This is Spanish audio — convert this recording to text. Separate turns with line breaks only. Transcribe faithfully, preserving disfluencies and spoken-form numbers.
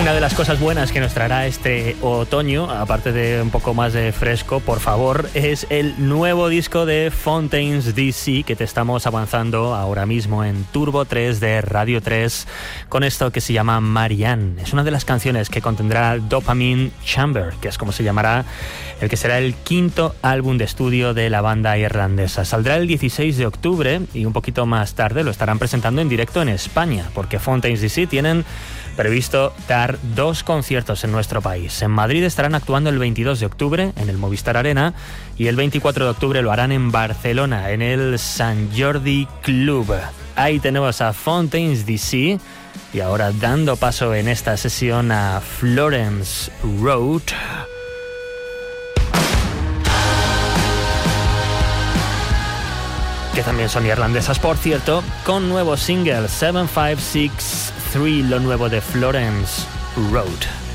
Una de las cosas buenas que nos traerá este otoño, aparte de un poco más de fresco, por favor, es el nuevo disco de Fontaines D C que te estamos avanzando ahora mismo en Turbo tres de Radio tres con esto que se llama Marianne. Es una de las canciones que contendrá Dopamine Chamber, que es como se llamará el que será el quinto álbum de estudio de la banda irlandesa. Saldrá el dieciséis de octubre y un poquito más tarde lo estarán presentando en directo en España, porque Fontaines D C tienen previsto dar dos conciertos en nuestro país. En Madrid estarán actuando el veintidós de octubre en el Movistar Arena y el veinticuatro de octubre lo harán en Barcelona, en el Sant Jordi Club. Ahí tenemos a Fontaines D C y ahora dando paso en esta sesión a Florence Road, que también son irlandesas, por cierto, con nuevo single siete cinco seis tres, lo nuevo de Florence Road.